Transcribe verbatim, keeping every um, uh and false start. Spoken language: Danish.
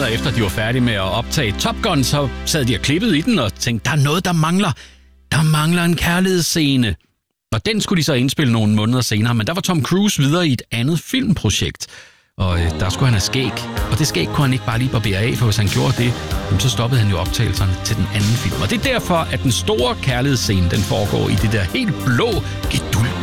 måneder efter, de var færdige med at optage Top Gun, så sad de og klippede i den og tænkte, der er noget, der mangler. Der mangler en kærlighedsscene. Og den skulle de så indspille nogle måneder senere, men der var Tom Cruise videre i et andet filmprojekt. Og øh, der skulle han have skæg. Og det skæg kunne han ikke bare lige barbere af, for hvis han gjorde det, jamen, så stoppede han jo optagelserne til den anden film. Og det er derfor, at den store kærlighedsscene, den foregår i det der helt blå, gedulgte